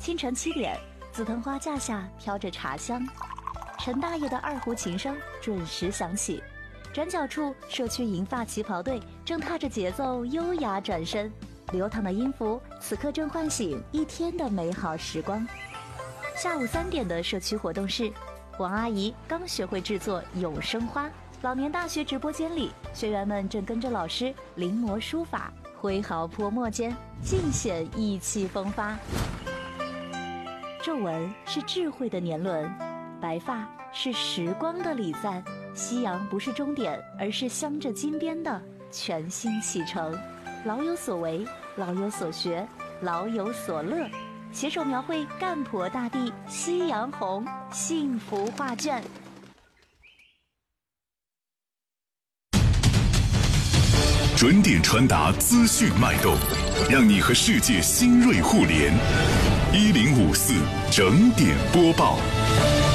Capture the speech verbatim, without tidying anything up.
清晨七点，紫藤花架下飘着茶香，陈大爷的二胡琴声准时响起。转角处，社区银发旗袍队正踏着节奏优雅转身，流淌的音符此刻正唤醒一天的美好时光。下午三点的社区活动室，王阿姨刚学会制作永生花。老年大学直播间里，学员们正跟着老师临摹书法，挥毫泼墨间尽显意气风发。皱纹是智慧的年轮，白发是时光的礼赞。夕阳不是终点，而是镶着金边的全新启程。老有所为，老有所学，老有所乐，携手描绘赣婆大地夕阳红幸福画卷。 准点传达资讯脉动，让你和世界新锐互联。一零五四整点播报。